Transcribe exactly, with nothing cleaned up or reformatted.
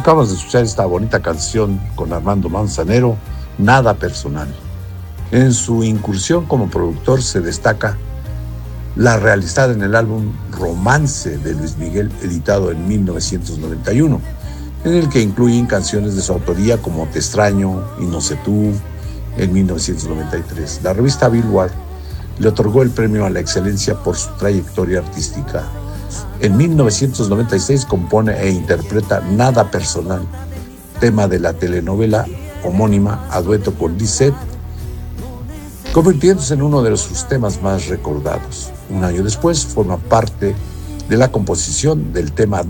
Acabamos de escuchar esta bonita canción con Armando Manzanero, Nada Personal. En su incursión como productor se destaca la realizada en el álbum Romance de Luis Miguel, editado en mil novecientos noventa y uno, en el que incluyen canciones de su autoría como Te extraño y No sé tú, en mil novecientos noventa y tres. La revista Billboard le otorgó el premio a la excelencia por su trayectoria artística. En mil novecientos noventa y seis compone e interpreta Nada Personal, tema de la telenovela homónima a dueto con Lisette, convirtiéndose en uno de sus temas más recordados. Un año después forma parte de la composición del tema